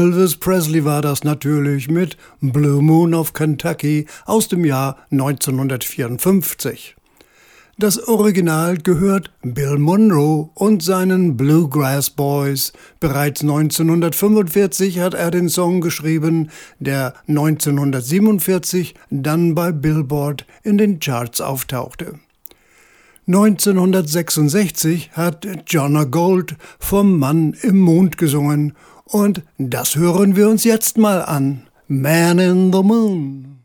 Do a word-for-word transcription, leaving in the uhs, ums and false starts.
Elvis Presley war das natürlich mit Blue Moon of Kentucky aus dem Jahr neunzehnhundertvierundfünfzig. Das Original gehört Bill Monroe und seinen Bluegrass Boys. Bereits neunzehnhundertfünfundvierzig hat er den Song geschrieben, der neunzehnhundertsiebenundvierzig dann bei Billboard in den Charts auftauchte. neunzehnhundertsechsundsechzig hat Jonna Gold vom Mann im Mond gesungen und das hören wir uns jetzt mal an. Man in the Moon.